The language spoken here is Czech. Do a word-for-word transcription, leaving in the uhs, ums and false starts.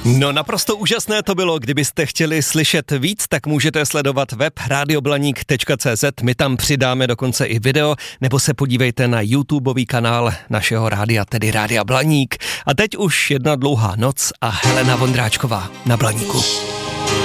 No naprosto úžasné to bylo, kdybyste chtěli slyšet víc, tak můžete sledovat web radioblaník tečka cé zet, my tam přidáme dokonce i video, nebo se podívejte na YouTubeový kanál našeho rádia, tedy Rádia Blaník. A teď už jedna dlouhá noc a Helena Vondráčková na Blaníku.